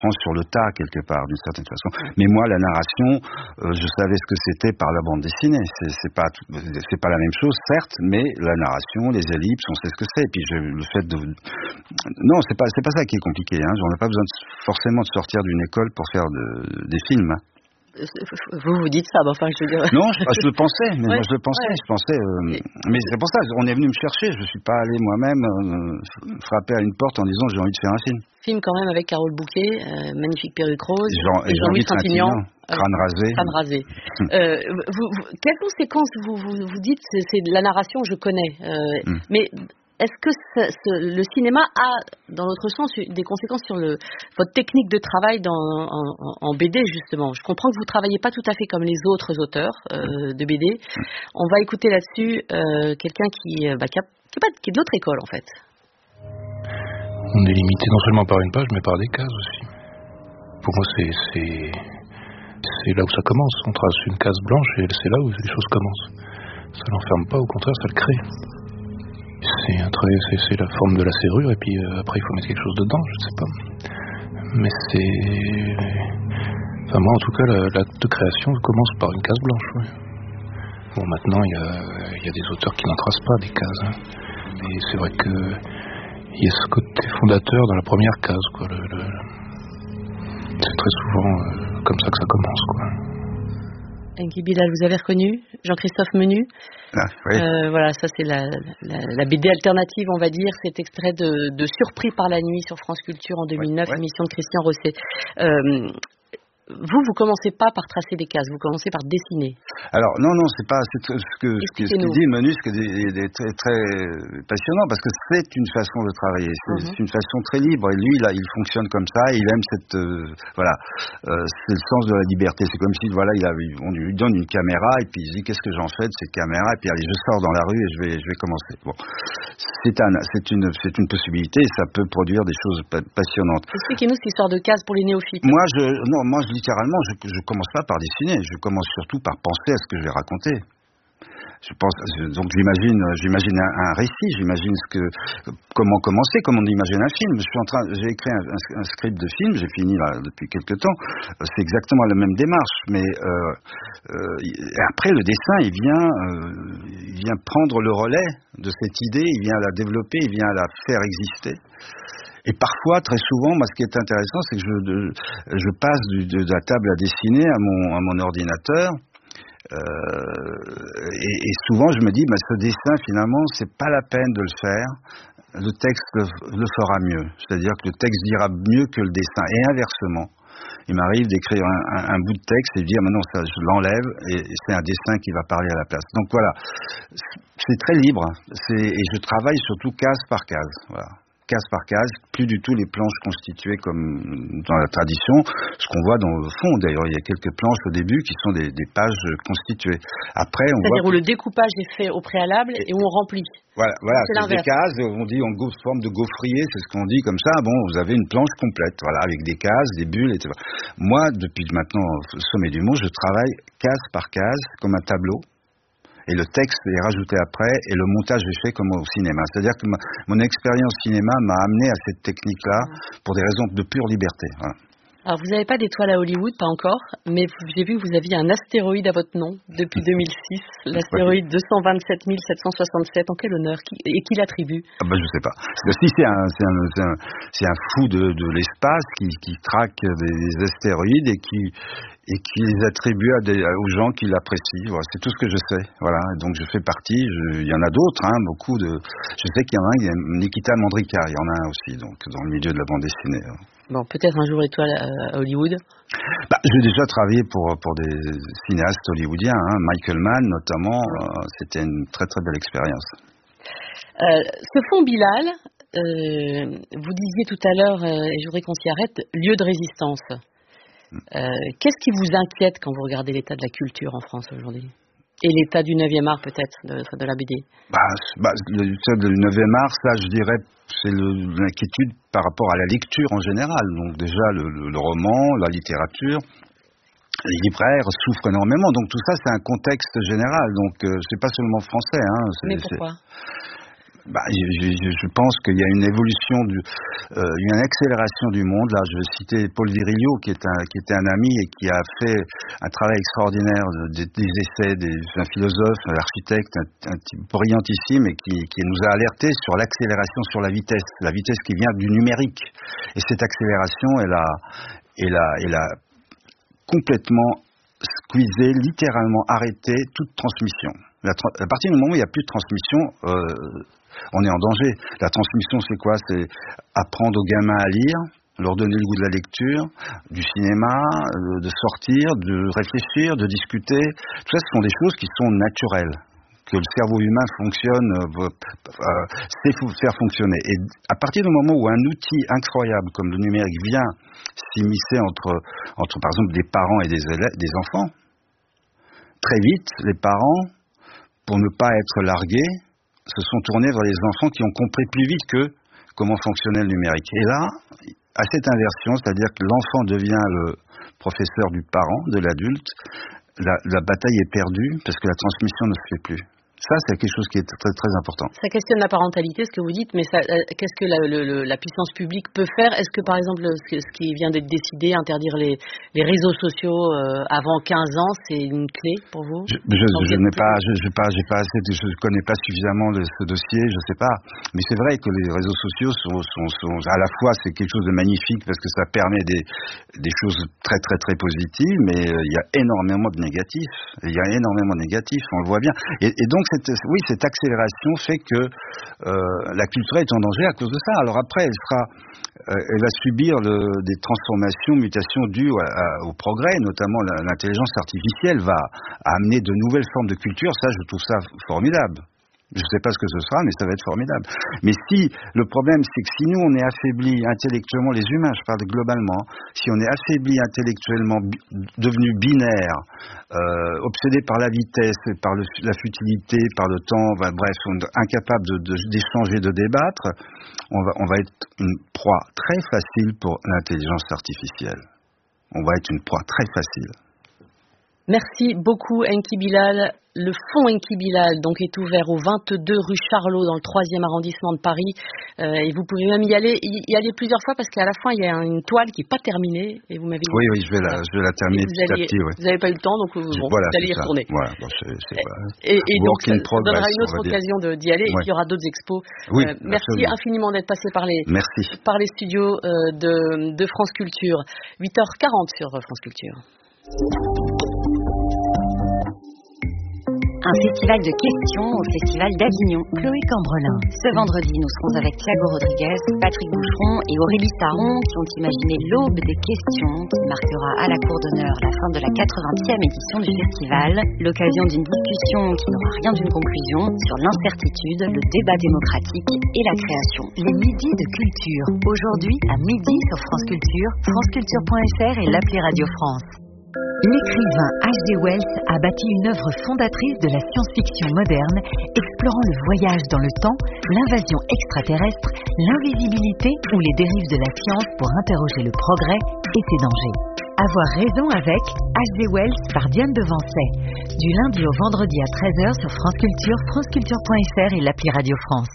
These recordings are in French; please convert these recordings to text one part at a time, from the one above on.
sur le tas quelque part d'une certaine façon. Mais moi, la narration, je savais ce que c'était par la bande dessinée. C'est pas la même chose, certes, mais la narration, les ellipses, on sait ce que c'est. Et puis le fait de non, c'est pas ça qui est compliqué. Hein. On n'a pas besoin forcément de sortir d'une école pour faire des films. Hein. Vous dites ça, mais enfin, je veux dire... Non, je le pensais, mais moi je le pensais, mais c'est pour ça, on est venu me chercher, je suis pas allé moi-même frapper à une porte en disant j'ai envie de faire un film. Film quand même avec Carole Bouquet, magnifique perruque rose, Jean-Louis Trintignant, crâne rasé. Quelles conséquences vous dites, c'est de la narration, je connais, mais... Est-ce que le cinéma a, dans l'autre sens, des conséquences sur votre technique de travail en BD, justement? Je comprends que vous ne travaillez pas tout à fait comme les autres auteurs de BD. On va écouter là-dessus quelqu'un qui est de l'autre école, en fait. On est limité non seulement par une page, mais par des cases aussi. Pour moi, c'est là où ça commence. On trace une case blanche et c'est là où les choses commencent. Ça l'enferme pas, au contraire, ça le crée. C'est la forme de la serrure et puis après il faut mettre quelque chose dedans, je ne sais pas. Mais moi en tout cas l'acte de création commence par une case blanche. Oui. Bon, maintenant il y a des auteurs qui n'en tracent pas des cases. Hein. Et c'est vrai que il y a ce côté fondateur dans la première case, quoi. C'est très souvent comme ça que ça commence, quoi. Enki Bilal, vous avez reconnu Jean-Christophe Menu? Oui. Voilà, ça c'est la BD alternative, on va dire, cet extrait de Surpris par la nuit sur France Culture en 2009, émission de Christian Rosset. Vous commencez pas par tracer des cases, vous commencez par dessiner. Alors non, c'est ce que dit Menu, ce qui est très, très passionnant, parce que c'est une façon de travailler, c'est une façon très libre, et lui il fonctionne comme ça, il aime cette c'est le sens de la liberté. C'est comme si on lui donne une caméra et puis il se dit qu'est-ce que j'en fais de cette caméra, et puis allez, je sors dans la rue et je vais commencer. Bon, c'est une possibilité, ça peut produire des choses passionnantes. Expliquez-nous cette histoire de cases pour les néophytes. Moi littéralement, je commence pas par dessiner, je commence surtout par penser à ce que je vais raconter. Donc j'imagine un récit, j'imagine comment commencer, comment on imagine un film. J'ai écrit un script de film, j'ai fini là depuis quelques temps. C'est exactement la même démarche, mais après le dessin, il vient prendre le relais de cette idée, il vient la développer, il vient la faire exister. Et parfois, très souvent, moi, ce qui est intéressant, c'est que je passe de la table à dessiner à mon ordinateur. Et souvent, je me dis, ce dessin, finalement, c'est pas la peine de le faire. Le texte le fera mieux. C'est-à-dire que le texte dira mieux que le dessin. Et inversement, il m'arrive d'écrire un bout de texte et de dire, maintenant, ça, je l'enlève et c'est un dessin qui va parler à la place. Donc voilà, c'est très libre. Et je travaille surtout case par case. Voilà. Case par case, plus du tout les planches constituées comme dans la tradition, ce qu'on voit dans le fond. D'ailleurs, il y a quelques planches au début qui sont des pages constituées. Après, c'est-à-dire où le découpage est fait au préalable et où on remplit. Voilà, c'est des cases, on dit en forme de gaufrier, c'est ce qu'on dit comme ça. Bon, vous avez une planche complète, voilà, avec des cases, des bulles, etc. Moi, depuis maintenant au sommet du monde, je travaille case par case, comme un tableau. Et le texte est rajouté après et le montage est fait comme au cinéma. C'est-à-dire que mon expérience cinéma m'a amené à cette technique-là pour des raisons de pure liberté. Voilà. Alors, vous n'avez pas d'étoile à Hollywood, pas encore, mais j'ai vu que vous aviez un astéroïde à votre nom depuis 2006, l'astéroïde 227 767. En quel honneur et qui l'attribue? Je sais pas. Si c'est un fou de l'espace qui traque des astéroïdes et qui les attribue aux gens qui l'apprécient. Voilà, c'est tout ce que je sais. Voilà, donc je fais partie. Il y en a d'autres, beaucoup de. Je sais qu'il y en a un, il y a Nikita Mandrika, il y en a un aussi, donc dans le milieu de la bande dessinée. Bon, peut-être un jour étoile à Hollywood. J'ai déjà travaillé pour des cinéastes hollywoodiens, Michael Mann notamment. C'était une très très belle expérience. Ce fond Bilal, vous disiez tout à l'heure, et je voudrais qu'on s'y arrête, lieu de résistance. Qu'est-ce qui vous inquiète quand vous regardez l'état de la culture en France aujourd'hui? Et l'état du 9e art peut-être, de la BD? L'état du 9e art, ça je dirais, c'est l'inquiétude par rapport à la lecture en général. Donc déjà le roman, la littérature, les libraires souffrent énormément. Donc tout ça c'est un contexte général. Donc c'est pas seulement français. Mais pourquoi? Je pense qu'il y a une évolution, une accélération du monde. Là, je vais citer Paul Virilio, qui était un ami et qui a fait un travail extraordinaire, des essais, un philosophe, un architecte, un type brillantissime, et qui nous a alertés sur l'accélération, sur la vitesse qui vient du numérique. Et cette accélération, elle a complètement squeezé, littéralement arrêté toute transmission. À partir du moment où il n'y a plus de transmission, on est en danger. La transmission, c'est quoi? C'est apprendre aux gamins à lire, leur donner le goût de la lecture, du cinéma, de sortir, de réfléchir, de discuter. Tout ça, ce sont des choses qui sont naturelles, que le cerveau humain sait faire fonctionner. Et à partir du moment où un outil incroyable comme le numérique vient s'immiscer entre par exemple des parents et des enfants, très vite, les parents, pour ne pas être largués, se sont tournés vers les enfants qui ont compris plus vite que comment fonctionnait le numérique. Et là, à cette inversion, c'est-à-dire que l'enfant devient le professeur du parent, de l'adulte, la bataille est perdue parce que la transmission ne se fait plus. Ça, c'est quelque chose qui est très, très important. Ça questionne la parentalité, ce que vous dites, mais qu'est-ce que la puissance publique peut faire? Est-ce que, par exemple, ce qui vient d'être décidé, interdire les réseaux sociaux avant 15 ans, c'est une clé pour vous? Je connais pas suffisamment ce dossier, je sais pas. Mais c'est vrai que les réseaux sociaux sont à la fois, c'est quelque chose de magnifique parce que ça permet des choses très, très, très positives, mais il y a énormément de négatifs. On le voit bien. Et donc, cette accélération fait que la culture est en danger à cause de ça. Alors après, elle va subir des transformations, mutations dues au progrès, notamment l'intelligence artificielle va amener de nouvelles formes de culture. Ça, je trouve ça formidable. Je ne sais pas ce que ce sera, mais ça va être formidable. Mais le problème, c'est que si nous, on est affaiblis intellectuellement, les humains, je parle globalement, si on est affaiblis intellectuellement, devenus binaires, obsédés par la vitesse, par la futilité, par le temps, bref, incapables d'échanger, de débattre, on va être une proie très facile pour l'intelligence artificielle. On va être une proie très facile. Merci beaucoup, Enki Bilal. Le fonds Enki Bilal donc, est ouvert au 22 rue Charlot dans le 3e arrondissement de Paris. Et vous pouvez même y aller plusieurs fois parce qu'à la fin, il y a une toile qui n'est pas terminée. Et vous m'avez dit, oui, je vais la terminer petit à petit. Ouais. Vous n'avez pas eu le temps, donc vous allez y retourner. Voilà, et donc, ça donnera une autre occasion d'y aller. Ouais. Et il y aura d'autres expos. Oui, merci infiniment d'être passé par les studios de France Culture. 8h40 sur France Culture. Un festival de questions au Festival d'Avignon. Chloé Cambrelin. Ce vendredi, nous serons avec Thiago Rodriguez, Patrick Boucheron et Aurélie Saron qui ont imaginé l'aube des questions qui marquera à la cour d'honneur la fin de la 80e édition du festival. L'occasion d'une discussion qui n'aura rien d'une conclusion sur l'incertitude, le débat démocratique et la création. Les midis de culture. Aujourd'hui, à midi sur France Culture, franceculture.fr et l'appli Radio France. L'écrivain H.G. Wells a bâti une œuvre fondatrice de la science-fiction moderne, explorant le voyage dans le temps, l'invasion extraterrestre, l'invisibilité ou les dérives de la science pour interroger le progrès et ses dangers. Avoir raison avec H.G. Wells par Diane Devancey. Du lundi au vendredi à 13h sur France Culture, franceculture.fr et l'appli Radio France.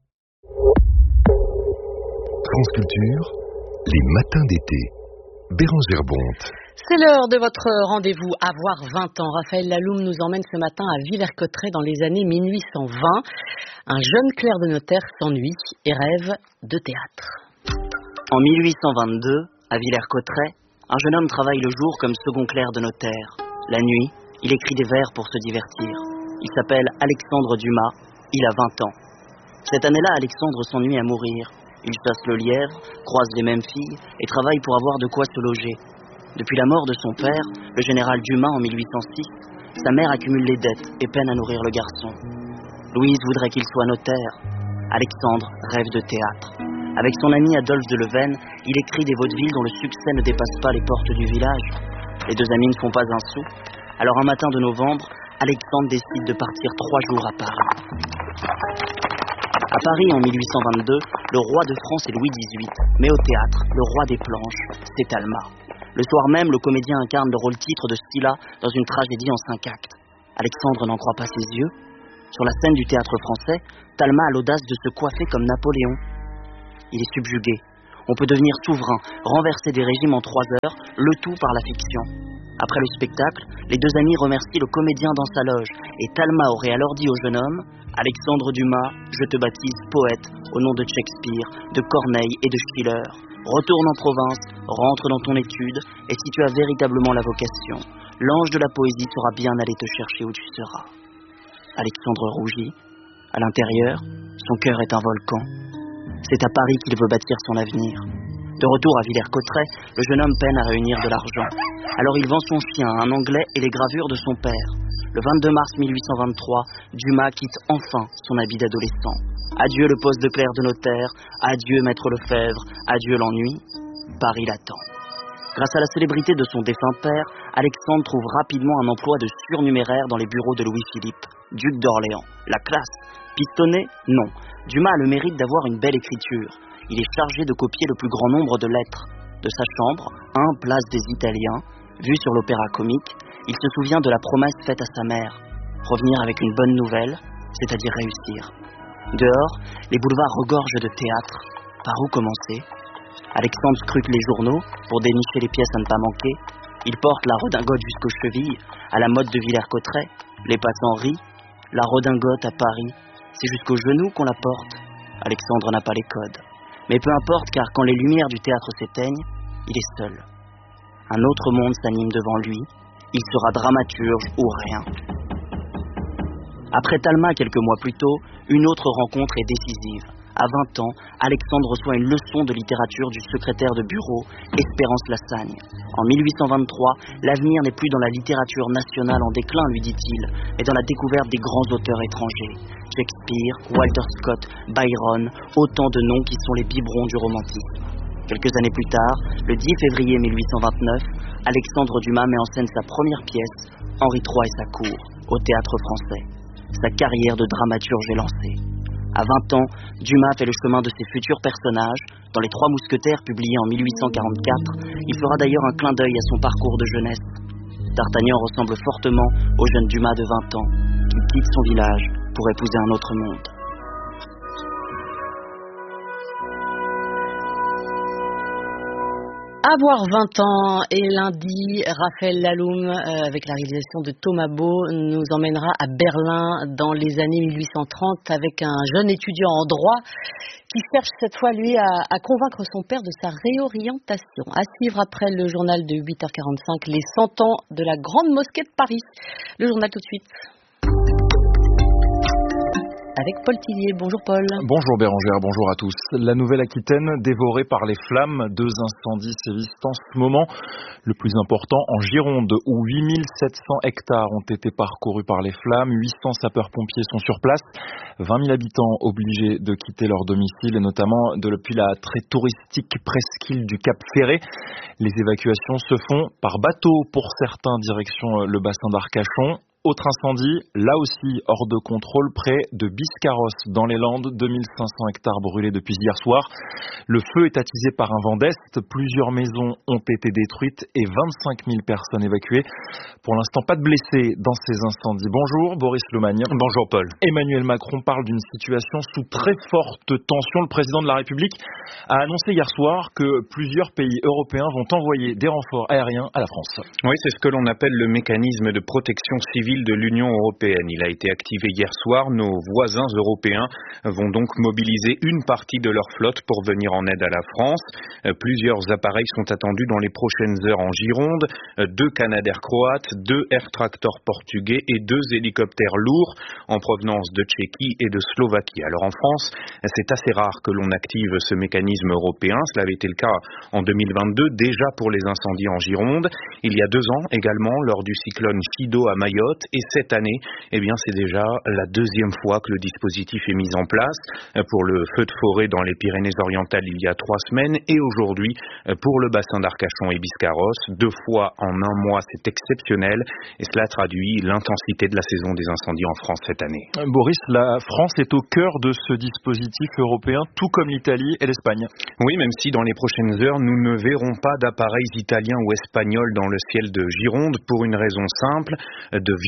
France Culture, les matins d'été. Bérangère Bonte. C'est l'heure de votre rendez-vous Avoir 20 ans. Raphaël Laloum nous emmène ce matin à Villers-Cotterêts dans les années 1820. Un jeune clerc de notaire s'ennuie et rêve de théâtre. En 1822, à Villers-Cotterêts, un jeune homme travaille le jour comme second clerc de notaire. La nuit, il écrit des vers pour se divertir. Il s'appelle Alexandre Dumas, il a 20 ans. Cette année-là, Alexandre s'ennuie à mourir. Il chasse le lièvre, croise les mêmes filles et travaille pour avoir de quoi se loger. Depuis la mort de son père, le général Dumas en 1806, sa mère accumule les dettes et peine à nourrir le garçon. Louise voudrait qu'il soit notaire. Alexandre rêve de théâtre. Avec son ami Adolphe de Leven, il écrit des vaudevilles dont le succès ne dépasse pas les portes du village. Les deux amis ne font pas un sou. Alors un matin de novembre, Alexandre décide de partir 3 jours à Paris. À Paris, en 1822, le roi de France est Louis XVIII, mais au théâtre, le roi des planches, c'est Talma. Le soir même, le comédien incarne le rôle-titre de Scylla dans une tragédie en 5 actes. Alexandre n'en croit pas ses yeux. Sur la scène du théâtre français, Talma a l'audace de se coiffer comme Napoléon. Il est subjugué. On peut devenir souverain, renverser des régimes en 3 heures, le tout par la fiction. Après le spectacle, les 2 amis remercient le comédien dans sa loge, et Talma aurait alors dit au jeune homme « Alexandre Dumas, je te baptise poète, au nom de Shakespeare, de Corneille et de Schiller. Retourne en province, rentre dans ton étude, et si tu as véritablement la vocation, l'ange de la poésie sera bien allé te chercher où tu seras. » Alexandre rougit. À l'intérieur, son cœur est un volcan. C'est à Paris qu'il veut bâtir son avenir. De retour à Villers-Cotterêts, le jeune homme peine à réunir de l'argent. Alors il vend son chien, un Anglais et les gravures de son père. Le 22 mars 1823, Dumas quitte enfin son habit d'adolescent. Adieu le poste de clerc de notaire, adieu Maître Lefebvre, adieu l'ennui. Paris l'attend. Grâce à la célébrité de son défunt père, Alexandre trouve rapidement un emploi de surnuméraire dans les bureaux de Louis-Philippe, duc d'Orléans. La classe. Pistonné? Non. Dumas a le mérite d'avoir une belle écriture. Il est chargé de copier le plus grand nombre de lettres. De sa chambre, 1 place des Italiens, vue sur l'opéra comique, il se souvient de la promesse faite à sa mère. Revenir avec une bonne nouvelle, c'est-à-dire réussir. Dehors, les boulevards regorgent de théâtre. Par où commencer? Alexandre scrute les journaux pour dénicher les pièces à ne pas manquer. Il porte la redingote jusqu'aux chevilles, à la mode de Villers-Cotterêts. Les passants rient. La redingote à Paris, c'est jusqu'aux genoux qu'on la porte. Alexandre n'a pas les codes. Mais peu importe, car quand les lumières du théâtre s'éteignent, il est seul. Un autre monde s'anime devant lui. Il sera dramaturge ou rien. Après Talma, quelques mois plus tôt, une autre rencontre est décisive. À 20 ans, Alexandre reçoit une leçon de littérature du secrétaire de bureau, Espérance Lassagne. En 1823, l'avenir n'est plus dans la littérature nationale en déclin, lui dit-il, mais dans la découverte des grands auteurs étrangers. Shakespeare, Walter Scott, Byron, autant de noms qui sont les biberons du romantisme. Quelques années plus tard, le 10 février 1829, Alexandre Dumas met en scène sa première pièce, Henri III et sa cour, au théâtre français. Sa carrière de dramaturge est lancée. À 20 ans, Dumas fait le chemin de ses futurs personnages. Dans Les 3 Mousquetaires, publié en 1844, il fera d'ailleurs un clin d'œil à son parcours de jeunesse. D'Artagnan ressemble fortement au jeune Dumas de 20 ans, qui quitte son village pour épouser un autre monde. Avoir 20 ans et lundi, Raphaël Laloum, avec la réalisation de Thomas Beau, nous emmènera à Berlin dans les années 1830 avec un jeune étudiant en droit qui cherche cette fois, lui, à convaincre son père de sa réorientation. À suivre après le journal de 8h45, les 100 ans de la Grande Mosquée de Paris. Le journal tout de suite. Avec Paul Tillier. Bonjour Paul. Bonjour Bérangère, bonjour à tous. La Nouvelle-Aquitaine dévorée par les flammes. 2 incendies sévissent en ce moment. Le plus important en Gironde, où 8700 hectares ont été parcourus par les flammes. 800 sapeurs-pompiers sont sur place. 20 000 habitants obligés de quitter leur domicile, et notamment depuis la très touristique presqu'île du Cap Ferré. Les évacuations se font par bateau pour certains, direction le bassin d'Arcachon. Autre incendie, là aussi hors de contrôle, près de Biscarrosse, dans les Landes, 2500 hectares brûlés depuis hier soir. Le feu est attisé par un vent d'est, plusieurs maisons ont été détruites et 25 000 personnes évacuées. Pour l'instant, pas de blessés dans ces incendies. Bonjour Boris Lomagne. Bonjour Paul. Emmanuel Macron parle d'une situation sous très forte tension. Le président de la République a annoncé hier soir que plusieurs pays européens vont envoyer des renforts aériens à la France. Oui, c'est ce que l'on appelle le mécanisme de protection civile de l'Union européenne. Il a été activé hier soir. Nos voisins européens vont donc mobiliser une partie de leur flotte pour venir en aide à la France. Plusieurs appareils sont attendus dans les prochaines heures en Gironde. 2 Canadair croates, 2 Air Tractor portugais et 2 hélicoptères lourds en provenance de Tchéquie et de Slovaquie. Alors en France, c'est assez rare que l'on active ce mécanisme européen. Cela avait été le cas en 2022, déjà pour les incendies en Gironde. Il y a 2 ans également, lors du cyclone Chido à Mayotte. Et cette année, c'est déjà la 2e fois que le dispositif est mis en place. Pour le feu de forêt dans les Pyrénées-Orientales il y a 3 semaines et aujourd'hui pour le bassin d'Arcachon et Biscarrosse. 2 fois en 1 mois, c'est exceptionnel et cela traduit l'intensité de la saison des incendies en France cette année. Boris, la France est au cœur de ce dispositif européen, tout comme l'Italie et l'Espagne. Oui, même si dans les prochaines heures, nous ne verrons pas d'appareils italiens ou espagnols dans le ciel de Gironde pour une raison simple, de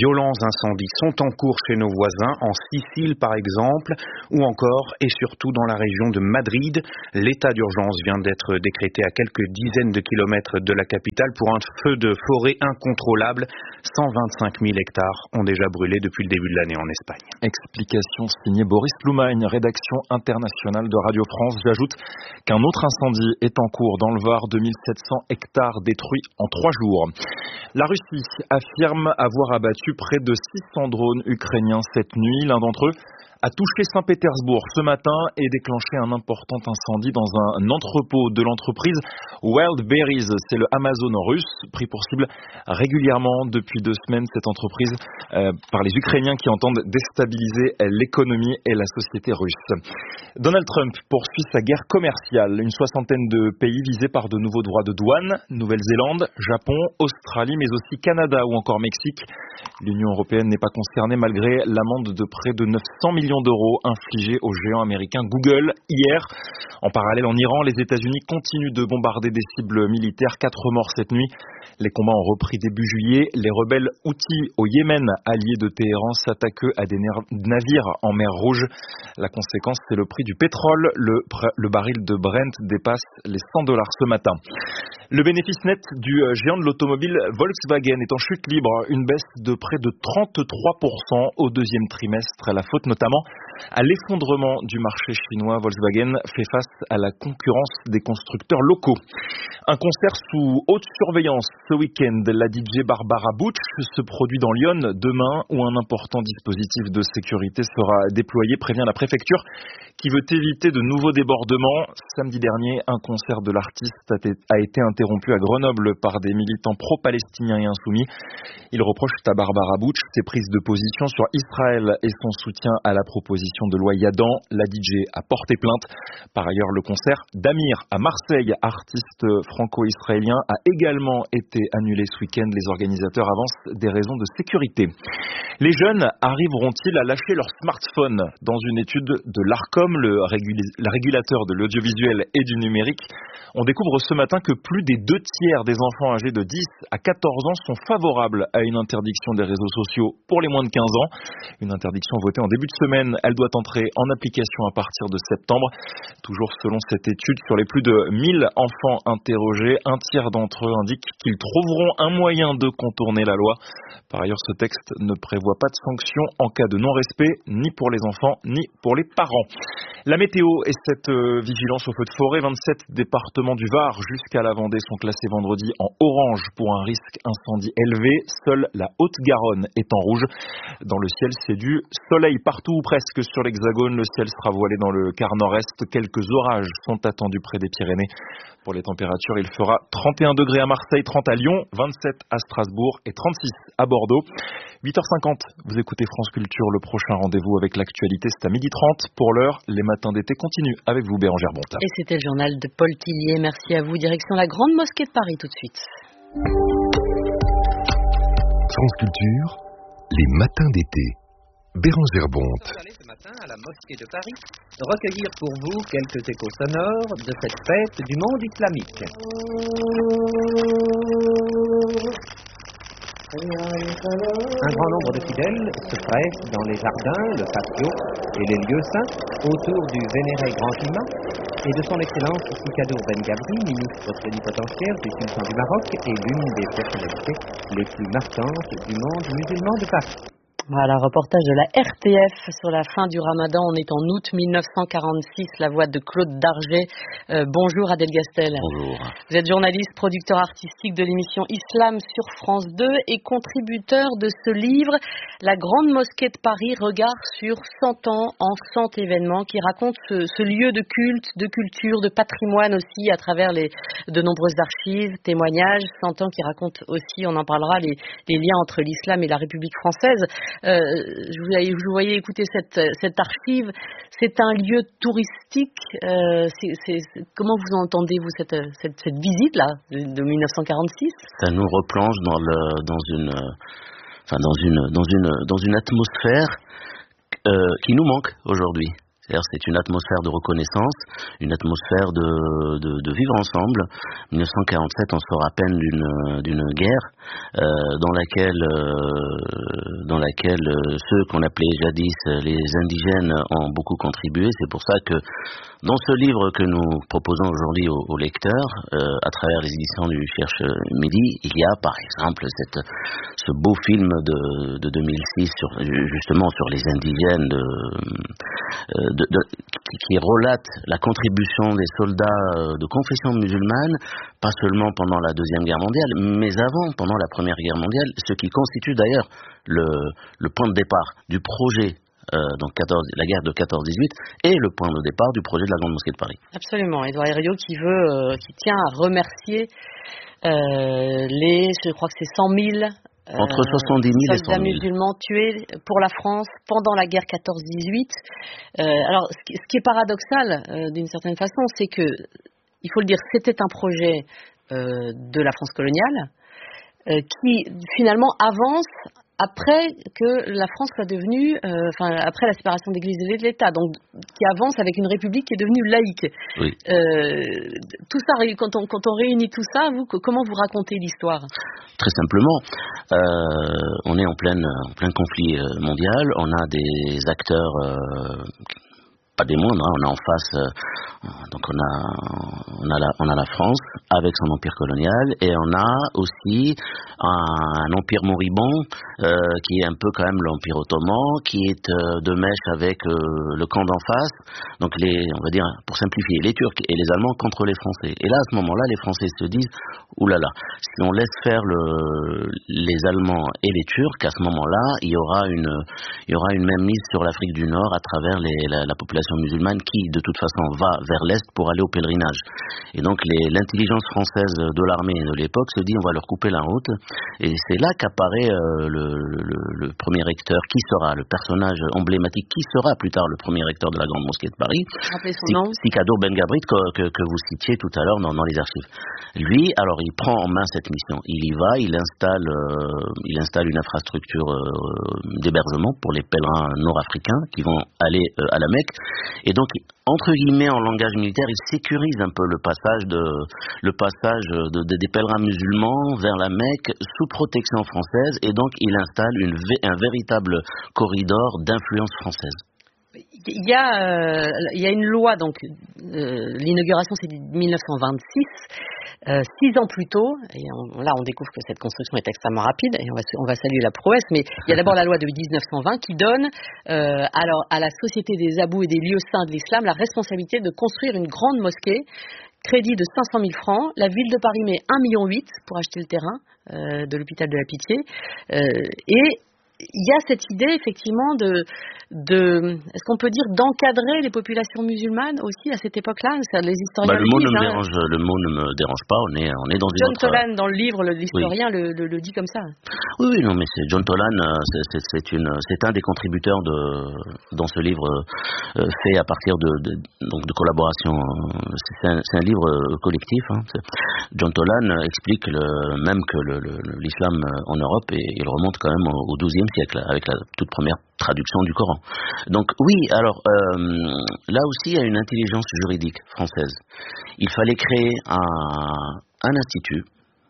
violents incendies sont en cours chez nos voisins, en Sicile par exemple, ou encore et surtout dans la région de Madrid. L'état d'urgence vient d'être décrété à quelques dizaines de kilomètres de la capitale pour un feu de forêt incontrôlable. 125 000 hectares ont déjà brûlé depuis le début de l'année en Espagne. Explication signée Boris Loumagne, rédaction internationale de Radio France. J'ajoute qu'un autre incendie est en cours dans le Var, 2700 hectares détruits en 3 jours. La Russie affirme avoir abattu près de 600 drones ukrainiens cette nuit. L'un d'entre eux a touché Saint-Pétersbourg ce matin et déclenché un important incendie dans un entrepôt de l'entreprise Wildberries. C'est le Amazon russe, pris pour cible régulièrement depuis 2 semaines, cette entreprise, par les Ukrainiens qui entendent déstabiliser l'économie et la société russe. Donald Trump poursuit sa guerre commerciale. Une 60aine de pays visés par de nouveaux droits de douane. Nouvelle-Zélande, Japon, Australie, mais aussi Canada ou encore Mexique. L'Union européenne n'est pas concernée malgré l'amende de près de 900 millions d'euros infligée au géant américain Google hier. En parallèle, en Iran, les États-Unis continuent de bombarder des cibles militaires. 4 morts cette nuit. Les combats ont repris début juillet. Les rebelles Houthis au Yémen, alliés de Téhéran, s'attaquent à des navires en mer Rouge. La conséquence, c'est le prix du pétrole. Le baril de Brent dépasse les $100 ce matin. Le bénéfice net du géant de l'automobile Volkswagen est en chute libre. Une baisse de près de 33% au 2e trimestre. La faute notamment à l'effondrement du marché chinois. Volkswagen fait face à la concurrence des constructeurs locaux. Un concert sous haute surveillance ce week-end. La DJ Barbara Butch se produit dans Lyon demain où un important dispositif de sécurité sera déployé, prévient la préfecture qui veut éviter de nouveaux débordements. Samedi dernier, un concert de l'artiste a été interrompu à Grenoble par des militants pro-palestiniens et insoumis. Ils reprochent à Barbara Butch ses prises de position sur Israël et son soutien à la proposition de loi Yadan. La DJ a porté plainte. Par ailleurs, le concert d'Amir à Marseille, artiste franco-israélien, a également été annulé ce week-end. Les organisateurs avancent des raisons de sécurité. Les jeunes arriveront-ils à lâcher leur smartphone? Dans une étude de l'ARCOM, le régulateur de l'audiovisuel et du numérique, on découvre ce matin que plus des 2 tiers des enfants âgés de 10 à 14 ans sont favorables à une interdiction des réseaux sociaux pour les moins de 15 ans. Une interdiction votée en début de semaine. Elle doit entrer en application à partir de septembre. Toujours selon cette étude, sur les plus de 1000 enfants interrogés, 1/3 d'entre eux indiquent qu'ils trouveront un moyen de contourner la loi. Par ailleurs, ce texte ne prévoit pas de sanctions en cas de non-respect, ni pour les enfants, ni pour les parents. La météo et cette vigilance au feu de forêt, 27 départements du Var jusqu'à la Vendée sont classés vendredi en orange pour un risque incendie élevé. Seule la Haute-Garonne est en rouge. Dans le ciel, c'est du soleil partout ou presque sur l'Hexagone. Le ciel sera voilé dans le quart nord-est. Quelques orages sont attendus près des Pyrénées. Pour les températures, il fera 31 degrés à Marseille, 30 à Lyon, 27 à Strasbourg et 36 à Bordeaux. 8h50, vous écoutez France Culture. Le prochain rendez-vous avec l'actualité, c'est à 12h30. Pour l'heure, les matins d'été continuent avec vous, Bérangère Bonta. Et c'était le journal de Paul Tillier. Merci à vous. Direction la Grande Mosquée de Paris tout de suite. France Culture, les matins d'été. Bérangère Bonte. Nous allons aller ce matin à la Mosquée de Paris recueillir pour vous quelques échos sonores de cette fête du monde islamique. Un grand nombre de fidèles se pressent dans les jardins, le patio et les lieux saints autour du vénéré grand imam et de son excellence Sikadour Ben Gabri, ministre plénipotentiaire du sultan du Maroc et l'une des personnalités les plus marquantes du monde musulman de Paris. Voilà, reportage de la RTF sur la fin du Ramadan. On est en août 1946, la voix de Claude Darget. Bonjour Adèle Gastel. Bonjour. Vous êtes journaliste, producteur artistique de l'émission Islam sur France 2 et contributeur de ce livre, La Grande Mosquée de Paris, regard sur 100 ans en 100 événements, qui raconte ce lieu de culte, de culture, de patrimoine aussi à travers de nombreuses archives, témoignages, 100 ans qui racontent aussi, on en parlera, les liens entre l'islam et la République française. Je vous voyais écouter cette archive. C'est un lieu touristique. Comment vous entendez vous cette visite là de 1946? Ça nous replonge dans une atmosphère qui nous manque aujourd'hui. C'est-à-dire c'est une atmosphère de reconnaissance, une atmosphère de vivre ensemble. 1947, on sort à peine d'une guerre dans laquelle ceux qu'on appelait jadis les indigènes ont beaucoup contribué. C'est pour ça que dans ce livre que nous proposons aujourd'hui aux lecteurs, à travers les éditions du Cherche Midi, il y a par exemple ce beau film de 2006 justement sur les indigènes qui relate la contribution des soldats de confession musulmane, pas seulement pendant la Deuxième Guerre mondiale, mais avant, pendant la Première Guerre mondiale, ce qui constitue d'ailleurs le point de départ du projet, donc la guerre de 14-18, et le point de départ du projet de la Grande Mosquée de Paris. Absolument. Édouard Herriot qui tient à remercier je crois que c'est 100 000 entre 70 000 et 100 000 soldats musulmans tués pour la France pendant la guerre 14-18. Alors, ce qui est paradoxal, d'une certaine façon, c'est que, il faut le dire, c'était un projet de la France coloniale qui, finalement, avance après que la France soit devenue, après la séparation d'Église et de l'État, donc qui avance avec une république qui est devenue laïque. Oui. Tout ça, quand on réunit tout ça, comment vous racontez l'histoire ? Très simplement, on est en plein conflit mondial, on a des acteurs pas des moindres, on a en face, donc on a la France avec son empire colonial, et on a aussi un empire moribond qui est un peu quand même l'empire ottoman, qui est de mèche avec le camp d'en face, donc on va dire, pour simplifier, les Turcs et les Allemands contre les Français. Et là, à ce moment-là, les Français se disent, oulala, si on laisse faire les Allemands et les Turcs, à ce moment-là, il y aura une même mise sur l'Afrique du Nord à travers la population musulmane qui, de toute façon, va vers l'Est pour aller au pèlerinage. Et donc, l'intelligence française de l'armée de l'époque se dit, on va leur couper la route. Et c'est là qu'apparaît le premier recteur, qui sera le personnage emblématique, qui sera plus tard le premier recteur de la Grande Mosquée de Paris, Sikadour Ben Gabrit, que vous citiez tout à l'heure dans les archives. Lui, alors, il prend en main cette mission. Il y va, il installe une infrastructure d'hébergement pour les pèlerins nord-africains qui vont aller à la Mecque. Et donc, entre guillemets, en langage militaire, il sécurise un peu le passage des pèlerins musulmans vers la Mecque sous protection française, et donc il installe un véritable corridor d'influence française. Il y a une loi, donc l'inauguration c'est 1926, 6 ans plus tôt, et là on découvre que cette construction est extrêmement rapide, et on va saluer la prouesse, mais il y a d'abord la loi de 1920 qui donne alors à la Société des Abous et des lieux saints de l'islam la responsabilité de construire une grande mosquée, crédit de 500 000 francs, la ville de Paris met 1,8 million pour acheter le terrain de l'hôpital de la Pitié, et il y a cette idée effectivement est-ce qu'on peut dire d'encadrer les populations musulmanes aussi à cette époque-là? Les historiens le mot ne me dérange pas. On est dans une John Toland dans le livre, l'historien le dit comme ça. Oui, non, mais c'est John Toland, c'est un des contributeurs dans ce livre fait à partir de collaboration. C'est un livre collectif. John Toland explique même que l'islam en Europe, il remonte quand même au XIIe siècle avec la toute première traduction du Coran. Donc oui, alors là aussi il y a une intelligence juridique française. Il fallait créer un institut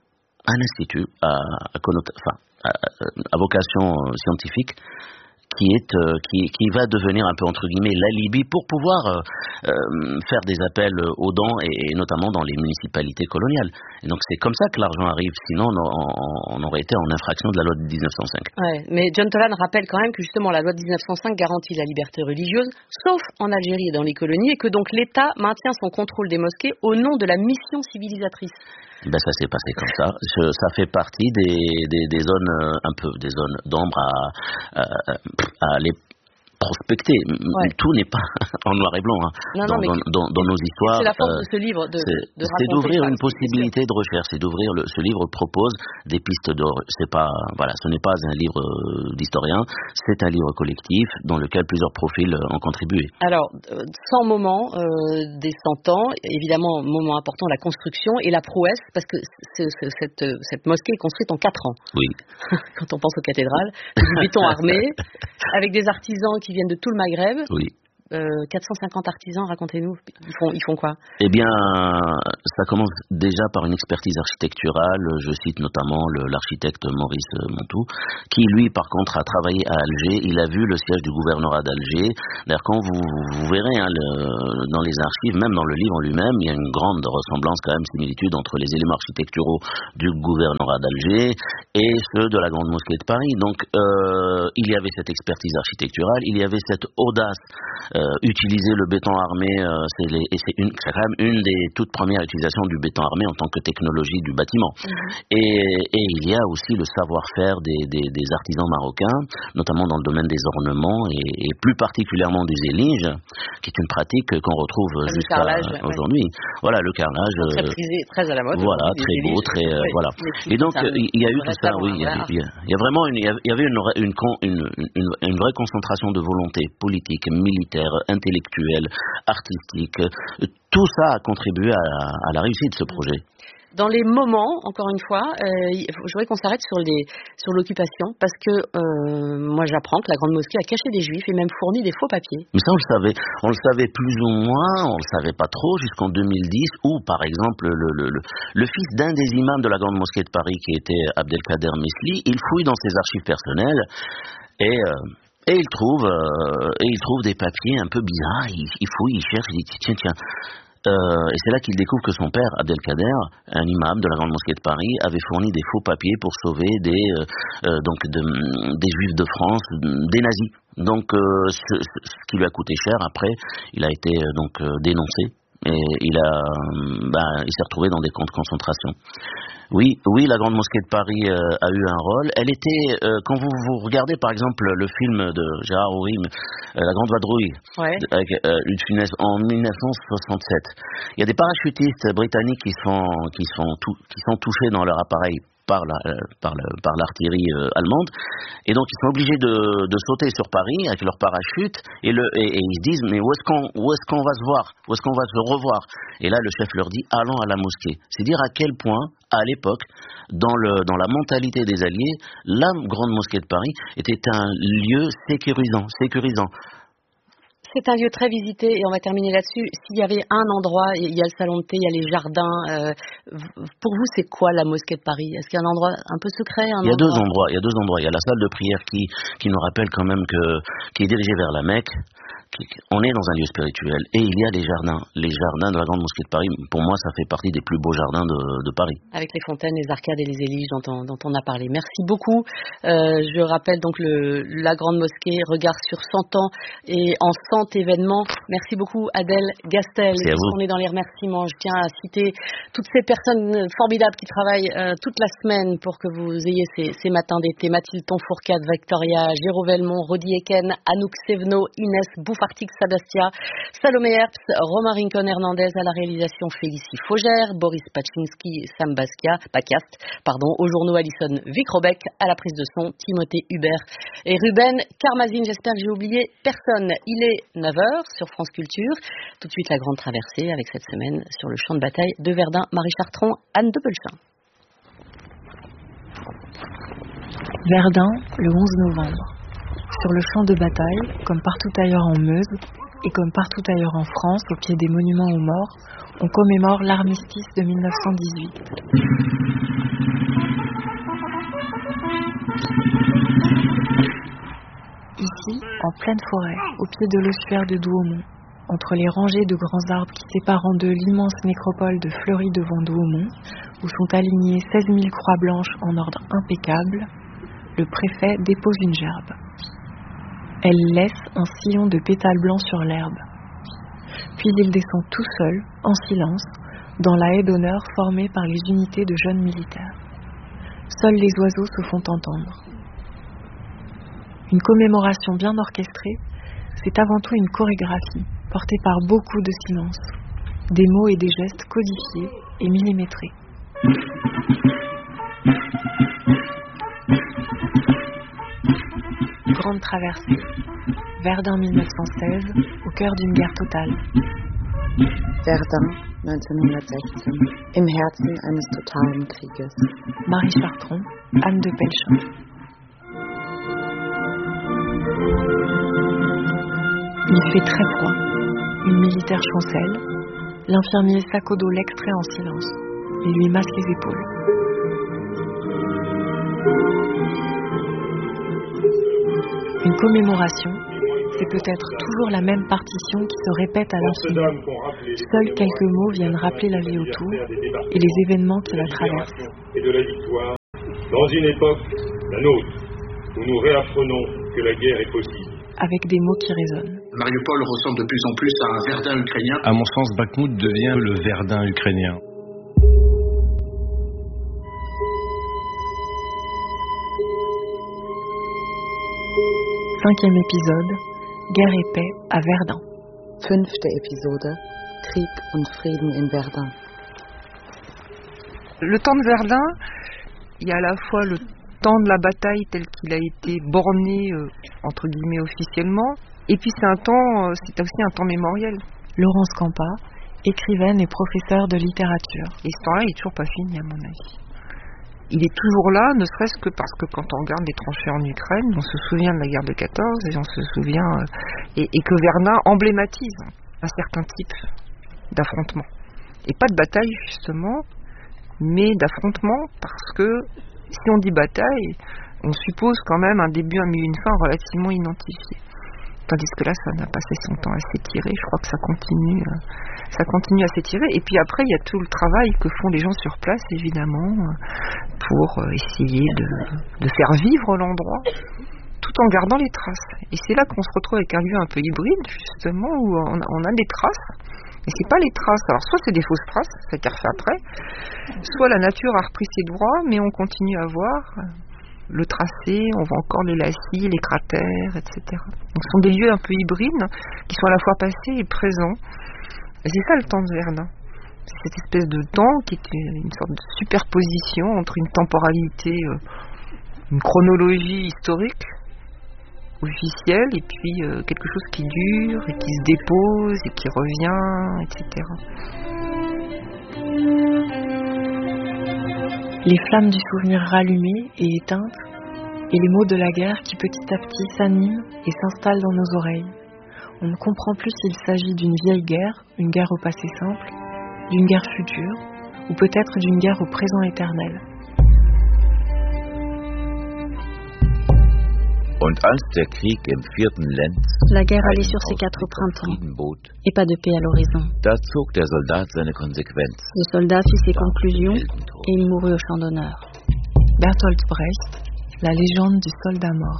à vocation scientifique qui va devenir un peu entre guillemets l'alibi pour pouvoir faire des appels aux dons et notamment dans les municipalités coloniales. Et donc c'est comme ça que l'argent arrive, sinon on aurait été en infraction de la loi de 1905. Ouais, mais John Toland rappelle quand même que justement la loi de 1905 garantit la liberté religieuse, sauf en Algérie et dans les colonies, et que donc l'État maintient son contrôle des mosquées au nom de la mission civilisatrice. Ben ça s'est passé comme ça. Ça fait partie des zones des zones d'ombre à aller prospecter. Ouais. Tout n'est pas en noir et blanc. Dans nos histoires. C'est la force de ce livre c'est d'ouvrir une possibilité de recherche. Ce livre propose des pistes ce n'est pas un livre d'historien, c'est un livre collectif dans lequel plusieurs profils ont contribué. Alors, 100 moments des 100 ans, évidemment, moment important, la construction et la prouesse, parce que cette mosquée est construite en 4 ans. Oui. Quand on pense aux cathédrales, du béton armé, avec des artisans qui viennent de tout le Maghreb. Oui. 450 artisans, racontez-nous, ils font quoi? Eh bien, ça commence déjà par une expertise architecturale. Je cite notamment l'architecte Maurice Montou, qui lui, par contre, a travaillé à Alger. Il a vu le siège du gouvernorat d'Alger. D'ailleurs, quand vous verrez dans les archives, même dans le livre en lui-même, il y a une grande ressemblance, quand même, similitude entre les éléments architecturaux du gouvernorat d'Alger et ceux de la Grande Mosquée de Paris. Donc, il y avait cette expertise architecturale, il y avait cette audace. Utiliser le béton armé, c'est quand même une des toutes premières utilisations du béton armé en tant que technologie du bâtiment. Et il y a aussi le savoir-faire des artisans marocains, notamment dans le domaine des ornements et plus particulièrement du zélige, qui est une pratique qu'on retrouve jusqu'à aujourd'hui. Voilà, le carrelage. Très prisé, très à la mode. Voilà, très beau, très voilà. Et donc il y a eu tout ça, oui. Il y a vraiment il y avait une vraie concentration de volonté politique, militaire, intellectuelle, artistique. Tout ça a contribué à la réussite de ce projet. Dans les moments, encore une fois, je voudrais qu'on s'arrête sur l'occupation, parce que moi j'apprends que la Grande Mosquée a caché des Juifs et même fourni des faux papiers. Mais ça on le savait plus ou moins, on le savait pas trop jusqu'en 2010, où par exemple le fils d'un des imams de la Grande Mosquée de Paris, qui était Abdelkader Mesli, il fouille dans ses archives personnelles et il trouve des papiers un peu bizarres. Il fouille, il cherche, il dit tiens. Et c'est là qu'il découvre que son père, Abdelkader, un imam de la Grande Mosquée de Paris, avait fourni des faux papiers pour sauver des Juifs de France, des nazis. Donc, ce qui lui a coûté cher. Après, il a été dénoncé. Et il s'est retrouvé dans des camps de concentration. Oui, la Grande Mosquée de Paris a eu un rôle. Elle était, quand vous regardez par exemple le film de Gérard Houry, La Grande Vadrouille, avec Luc de Funès, en 1967, il y a des parachutistes britanniques qui sont touchés dans leur appareil par l'artillerie allemande, et donc ils sont obligés de sauter sur Paris avec leur parachute, et ils se disent mais où est-ce qu'on va se voir, où est-ce qu'on va se revoir, et là le chef leur dit allons à la mosquée. C'est dire à quel point à l'époque, dans la mentalité des Alliés, la Grande Mosquée de Paris était un lieu sécurisant. C'est un lieu très visité, et on va terminer là-dessus. S'il y avait un endroit, il y a le salon de thé, il y a les jardins. Pour vous, c'est quoi la mosquée de Paris? Est-ce qu'il y a un endroit un peu secret? Il y a deux endroits. Il y a la salle de prière qui nous rappelle quand même qui est dirigée vers la Mecque. On est dans un lieu spirituel, et il y a les jardins de la Grande Mosquée de Paris. Pour moi, ça fait partie des plus beaux jardins de Paris. Avec les fontaines, les arcades et les éliges dont on a parlé. Merci beaucoup. Je rappelle donc la Grande Mosquée, regard sur 100 ans et en 100 événements. Merci beaucoup Adèle Gastel. On est dans les remerciements. Je tiens à citer toutes ces personnes formidables qui travaillent toute la semaine pour que vous ayez ces matins d'été. Mathilde Tonfourcade, Victoria, Géraud Velmont, Rodi Eken, Anouk Sevno, Inès Boufartic Sadastia, Salomé Herbst, Romain Rincon Hernandez à la réalisation, Félicie Faugère, Boris Pachinski, Sam Paciast, aux journaux Alison Vicrobec, à la prise de son, Timothée Hubert et Ruben Karmazine. J'espère que j'ai oublié personne. Il est 9h sur France Culture. Tout de suite la grande traversée avec cette semaine sur le champ de bataille de Verdun, Marie Chartron, Anne de Belchin. Verdun, le 11 novembre. Sur le champ de bataille, comme partout ailleurs en Meuse, et comme partout ailleurs en France, au pied des monuments aux morts, on commémore l'armistice de 1918. Ici, en pleine forêt, au pied de l'ossuaire de Douaumont, entre les rangées de grands arbres qui séparent en deux l'immense nécropole de Fleury devant Douaumont, où sont alignées 16 000 croix blanches en ordre impeccable, le préfet dépose une gerbe. Elle laisse un sillon de pétales blancs sur l'herbe. Puis il descend tout seul, en silence, dans la haie d'honneur formée par les unités de jeunes militaires. Seuls les oiseaux se font entendre. Une commémoration bien orchestrée, c'est avant tout une chorégraphie, portée par beaucoup de silence, des mots et des gestes codifiés et millimétrés. Grande traversée, Verdun 1916, au cœur d'une guerre totale. Verdun 1916, im Herzen eines totalen Krieges. Marie Chartron, Anne de Belchin. Il fait très froid. Une militaire chancelle. L'infirmier sac au dos l'extrait en silence et lui masse les épaules. Une commémoration, c'est peut-être toujours la même partition qui se répète à l'infini. Seuls quelques mots viennent rappeler la vie autour et les événements qui la traversent. Et de la victoire, dans une époque, la nôtre, où nous réapprenons que la guerre est possible. Avec des mots qui résonnent. Mariupol ressemble de plus en plus à un Verdun ukrainien. À mon sens, Bakhmout devient le Verdun ukrainien. Cinquième épisode, Guerre et paix à Verdun. Fünfte Episode, Krieg und Frieden in Verdun. Le temps de Verdun, il y a à la fois le temps de la bataille tel qu'il a été borné, entre guillemets, officiellement, et puis c'est aussi un temps mémoriel. Laurence Campa, écrivaine et professeure de littérature. Et ce temps-là, il n'est toujours pas fini, à mon avis. Il est toujours là, ne serait-ce que parce que quand on regarde les tranchées en Ukraine, on se souvient de la guerre de 14 et on se souvient et que Verdun emblématise un certain type d'affrontement. Et pas de bataille justement, mais d'affrontement, parce que si on dit bataille, on suppose quand même un début, un milieu, une fin relativement identifiés. Tandis que là, ça n'a pas cessé son temps à s'étirer. Je crois que ça continue à s'étirer. Et puis après, il y a tout le travail que font les gens sur place, évidemment, pour essayer de faire vivre l'endroit, tout en gardant les traces. Et c'est là qu'on se retrouve avec un lieu un peu hybride, justement, où on a des traces. Mais c'est pas les traces. Alors, soit c'est des fausses traces, ça a été refait après, soit la nature a repris ses droits, mais on continue à voir le tracé, on voit encore les lacis, les cratères, etc. Donc ce sont des lieux un peu hybrides qui sont à la fois passés et présents. Et c'est ça le temps de Verdun. C'est cette espèce de temps qui est une sorte de superposition entre une temporalité, une chronologie historique officielle et puis quelque chose qui dure et qui se dépose et qui revient, etc. Les flammes du souvenir rallumées et éteintes, et les mots de la guerre qui petit à petit s'animent et s'installent dans nos oreilles. On ne comprend plus s'il s'agit d'une vieille guerre, une guerre au passé simple, d'une guerre future, ou peut-être d'une guerre au présent éternel. La guerre allait sur ses 4 printemps, et pas de paix à l'horizon. Le soldat fit ses conclusions, et il mourut au champ d'honneur. Bertolt Brecht, la légende du soldat mort.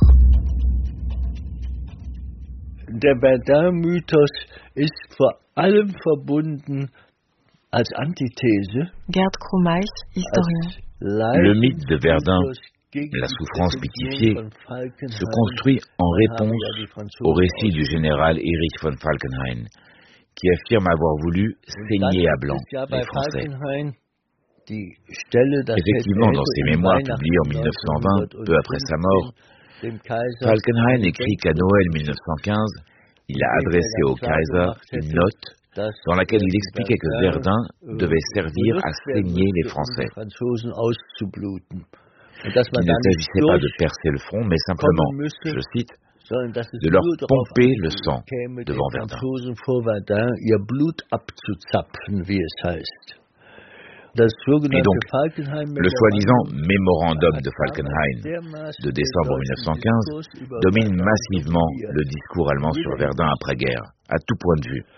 Der Verdun-Mythos ist vor allem verbunden als Antithese. Gerd Krumeich, historien. Le mythe de Verdun, la souffrance pitifiée, se construit en réponse au récit du général Erich von Falkenhayn, qui affirme avoir voulu saigner à blanc les Français. Effectivement, dans ses mémoires publiés en 1920, peu après sa mort, Falkenhayn écrit qu'à Noël 1915, il a adressé au Kaiser une note dans laquelle il expliquait que Verdun devait servir à saigner les Français. Il ne s'agissait pas de percer le front, mais simplement, je cite, de leur pomper le sang devant Verdun. Et donc, le soi-disant mémorandum de Falkenhayn de décembre 1915 domine massivement le discours allemand sur Verdun après-guerre, à tout point de vue.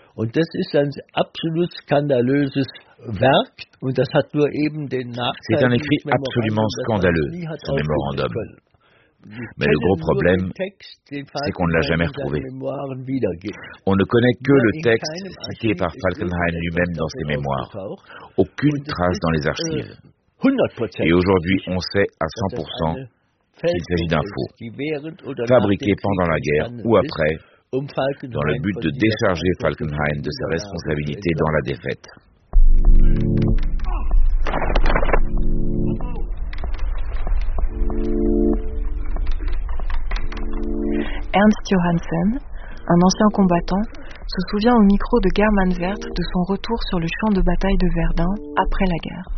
C'est un écrit absolument scandaleux, ce mémorandum. Mais le gros problème, c'est qu'on ne l'a jamais retrouvé. On ne connaît que le texte cité par Falkenhayn lui-même dans ses mémoires. Aucune trace dans les archives. Et aujourd'hui, on sait à 100% qu'il s'agit d'un faux, fabriqué pendant la guerre ou après, dans le but de décharger Falkenhayn de ses responsabilités dans la défaite. Ernst Johansen, un ancien combattant, se souvient au micro de Germanswert de son retour sur le champ de bataille de Verdun après la guerre.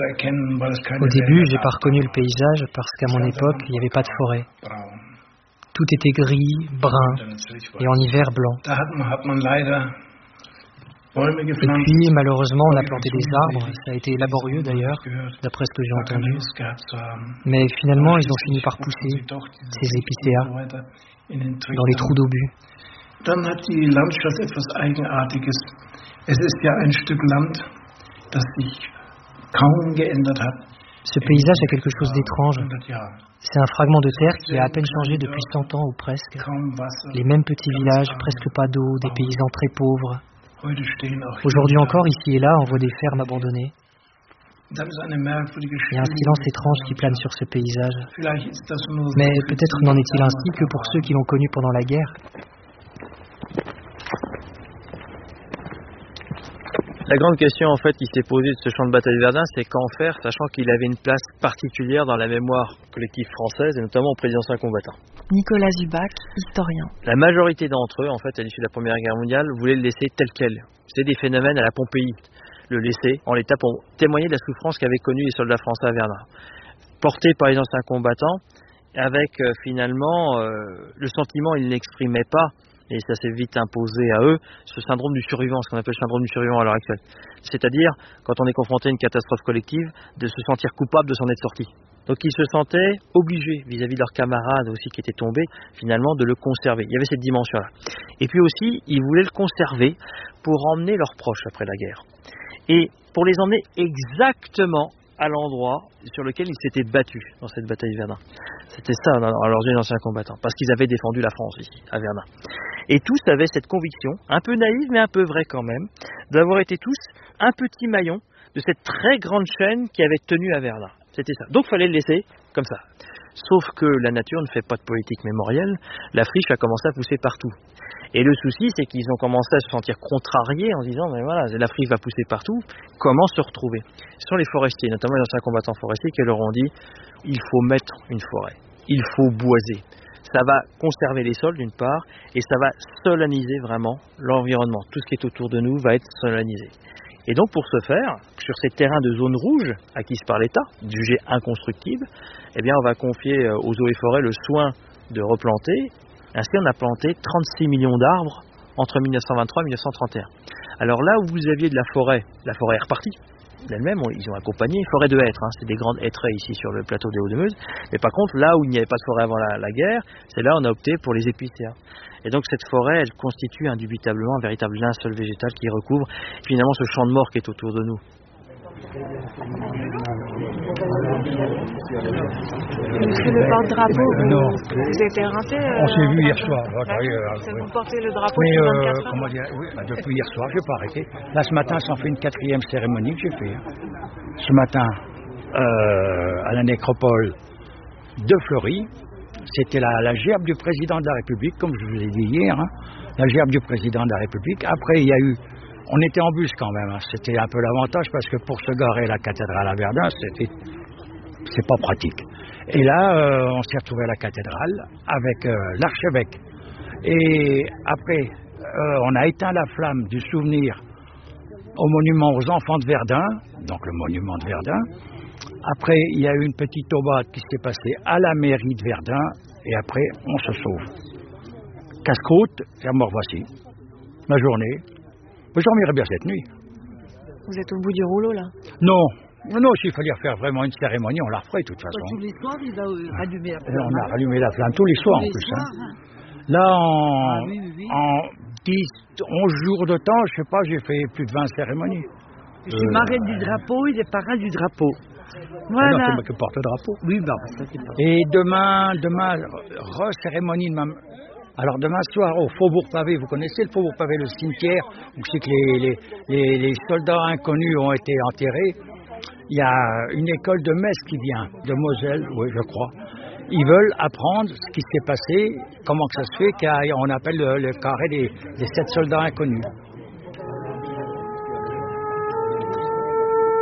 Au début, j'ai pas reconnu le paysage parce qu'à mon époque, il n'y avait pas de forêt. Tout était gris, brun et en hiver blanc. Et puis, malheureusement, on a planté des arbres. Ça a été laborieux d'ailleurs, d'après ce que j'ai entendu. Mais finalement, ils ont fini par pousser, ces épicéas, dans les trous d'obus. Dann hat die Landschaft etwas Eigenartiges. Es ist ja ein Stück Land, das sich kaum geändert hat. Ce paysage a quelque chose d'étrange. C'est un fragment de terre qui a à peine changé depuis 100 ans ou presque. Les mêmes petits villages, presque pas d'eau, des paysans très pauvres. Aujourd'hui encore, ici et là, on voit des fermes abandonnées. Il y a un silence étrange qui plane sur ce paysage. Mais peut-être n'en est-il ainsi que pour ceux qui l'ont connu pendant la guerre. La grande question en fait qui s'est posée de ce champ de bataille de Verdun, c'est qu'en faire, sachant qu'il avait une place particulière dans la mémoire collective française et notamment auprès des anciens combattants. Nicolas Zubac, historien. La majorité d'entre eux, en fait, à l'issue de la Première Guerre mondiale, voulaient le laisser tel quel. C'est des phénomènes à la Pompéi. Le laisser en l'état pour témoigner de la souffrance qu'avaient connue les soldats français à Verdun. Portés par les anciens combattants, avec finalement le sentiment, ils ne l'exprimaient pas, et ça s'est vite imposé à eux, ce syndrome du survivant, ce qu'on appelle le syndrome du survivant à l'heure actuelle. C'est-à-dire, quand on est confronté à une catastrophe collective, de se sentir coupable de s'en être sorti. Donc ils se sentaient obligés, vis-à-vis de leurs camarades aussi qui étaient tombés, finalement de le conserver. Il y avait cette dimension-là. Et puis aussi, ils voulaient le conserver pour emmener leurs proches après la guerre. Et pour les emmener exactement à l'endroit sur lequel ils s'étaient battus dans cette bataille de Verdun. C'était ça, alors les anciens combattants, parce qu'ils avaient défendu la France ici, à Verdun. Et tous avaient cette conviction, un peu naïve mais un peu vraie quand même, d'avoir été tous un petit maillon de cette très grande chaîne qui avait tenu à Verdun. C'était ça. Donc il fallait le laisser comme ça. Sauf que la nature ne fait pas de politique mémorielle, la friche a commencé à pousser partout. Et le souci, c'est qu'ils ont commencé à se sentir contrariés en se disant, mais voilà, la friche va pousser partout, comment se retrouver? Ce sont les forestiers, notamment les anciens combattants forestiers, qui leur ont dit, il faut mettre une forêt, il faut boiser. Ça va conserver les sols d'une part, et ça va solaniser vraiment l'environnement. Tout ce qui est autour de nous va être solanisé. Et donc pour ce faire, sur ces terrains de zone rouge, acquises par l'État, jugés inconstructibles, eh bien on va confier aux eaux et forêts le soin de replanter. Ainsi, on a planté 36 millions d'arbres entre 1923 et 1931. Alors là où vous aviez de la forêt est repartie d'elle-même, ils ont accompagné, forêt de hêtres, c'est des grandes hêtraies ici sur le plateau des Hauts-de-Meuse, mais par contre, là où il n'y avait pas de forêt avant la guerre, c'est là où on a opté pour les épicéas. Et donc cette forêt, elle constitue indubitablement un véritable linceul végétal qui recouvre finalement ce champ de mort qui est autour de nous. Monsieur le porte-drapeau, vous êtes éreinté On s'est vu hier soir. Vous portez le drapeau depuis 24 heures comment dire, oui, depuis hier soir, je n'ai pas arrêté. Là, ce matin, ça en fait une 4e cérémonie que j'ai fait. Ce matin, à la nécropole de Fleury, c'était la gerbe du président de la République, comme je vous ai dit hier, la gerbe du président de la République. Après, il y a eu... On était en bus quand même, c'était un peu l'avantage parce que pour se garer à la cathédrale à Verdun, c'est pas pratique. Et là, on s'est retrouvé à la cathédrale avec l'archevêque. Et après, on a éteint la flamme du souvenir au monument aux enfants de Verdun, donc le monument de Verdun. Après, il y a eu une petite aubade qui s'est passée à la mairie de Verdun, et après, on se sauve. Casse-croûte, et me revoici. La journée. Je dormirai bien cette nuit. Vous êtes au bout du rouleau, là? Non, s'il fallait faire vraiment une cérémonie, on la referait de toute façon. Tous les soirs, il va rallumer la flamme. On a rallumé la flamme tous les soirs en plus. Là, en 11 jours de temps, je sais pas, j'ai fait plus de 20 cérémonies. Je suis marraine du drapeau, il est parrain du drapeau. Voilà. Non, c'est moi qui porte le drapeau. Oui, bah, ça c'est pas. Et demain, cérémonie de ma... Alors demain soir au Faubourg Pavé, vous connaissez le Faubourg Pavé, le cimetière où c'est que les soldats inconnus ont été enterrés. Il y a une école de Metz qui vient, de Moselle, oui je crois. Ils veulent apprendre ce qui s'est passé, comment que ça se fait qu'on appelle le carré des 7 soldats inconnus.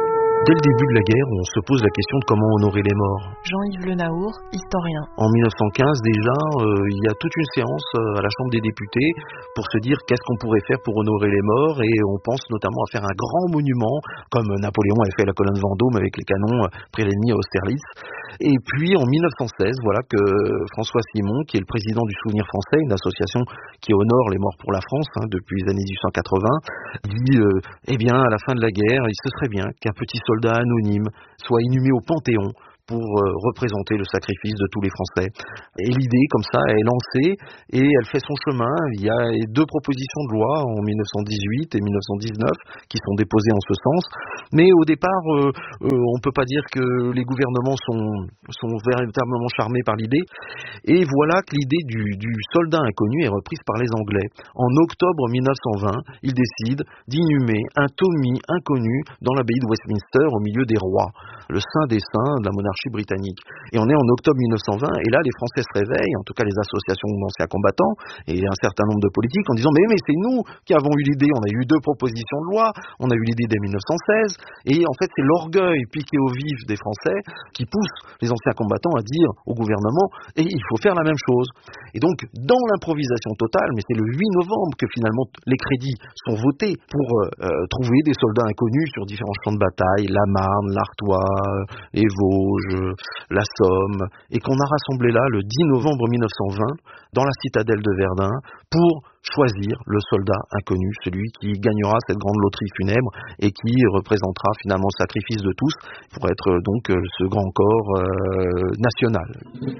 Dès le début de la guerre, on se pose la question de comment honorer les morts. Jean-Yves Le Naour, historien. En 1915 déjà, il y a toute une séance à la Chambre des députés pour se dire qu'est-ce qu'on pourrait faire pour honorer les morts, et on pense notamment à faire un grand monument, comme Napoléon avait fait la colonne Vendôme avec les canons près l'ennemi à Austerlitz. Et puis en 1916, voilà que François Simon, qui est le président du Souvenir français, une association qui honore les morts pour la France depuis les années 1880, dit eh bien à la fin de la guerre, il se serait bien qu'un petit soldat anonyme soit inhumé au Panthéon pour représenter le sacrifice de tous les Français. Et l'idée, comme ça, est lancée et elle fait son chemin. Il y a 2 propositions de loi en 1918 et 1919 qui sont déposées en ce sens. Mais au départ, on ne peut pas dire que les gouvernements sont véritablement charmés par l'idée. Et voilà que l'idée du soldat inconnu est reprise par les Anglais. En octobre 1920, ils décident d'inhumer un Tommy inconnu dans l'abbaye de Westminster au milieu des rois, le saint des saints de la monarchie britannique. Et on est en octobre 1920, et là les Français se réveillent, en tout cas les associations d'anciens combattants et un certain nombre de politiques, en disant mais c'est nous qui avons eu l'idée, on a eu 2 propositions de loi, on a eu l'idée dès 1916, et en fait c'est l'orgueil piqué au vif des Français qui pousse les anciens combattants à dire au gouvernement et il faut faire la même chose. Et donc dans l'improvisation totale, mais c'est le 8 novembre que finalement les crédits sont votés pour trouver des soldats inconnus sur différents champs de bataille, la Marne, l'Artois, les Vosges, la Somme, et qu'on a rassemblé là le 10 novembre 1920 dans la citadelle de Verdun pour choisir le soldat inconnu, celui qui gagnera cette grande loterie funèbre et qui représentera finalement le sacrifice de tous pour être donc ce grand corps national.